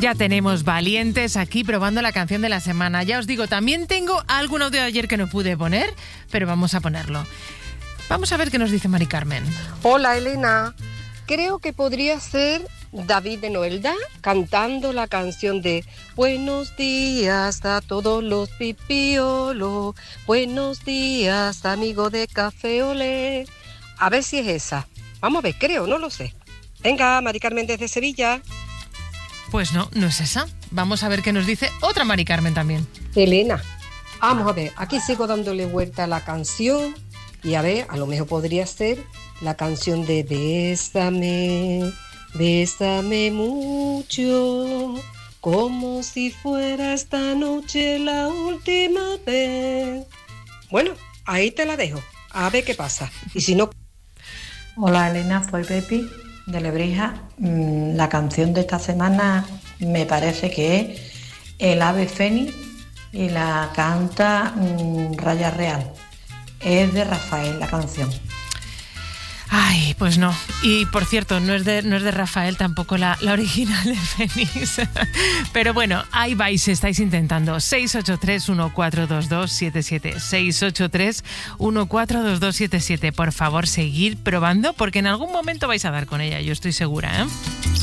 Ya tenemos valientes aquí probando la canción de la semana. Ya os digo, también tengo algún audio de ayer que no pude poner, pero vamos a ponerlo. Vamos a ver qué nos dice Mari Carmen. Hola, Elena. Creo que podría ser David de Noelda cantando la canción de Buenos días a todos los pipiolos, buenos días, amigo de Café Olé. A ver si es esa. Vamos a ver, creo, no lo sé. Venga, Mari Carmen desde Sevilla. Pues no, no es esa. Vamos a ver qué nos dice otra Mari Carmen también. Elena, vamos a ver, aquí sigo dándole vuelta a la canción y a ver, a lo mejor podría ser la canción de Bésame, bésame mucho, como si fuera esta noche la última vez. Bueno, ahí te la dejo, a ver qué pasa. Y si no... Hola Elena, soy Pepi de Lebrija. La canción de esta semana me parece que es El Ave Fénix y la canta Raya Real. Es de Rafael la canción. Ay, pues no. Y por cierto, no es de Rafael tampoco la original de Fénix. Pero bueno, ahí vais, estáis intentando. 683-142277. 683-142277. Por favor, seguid probando porque en algún momento vais a dar con ella, yo estoy segura, ¿eh?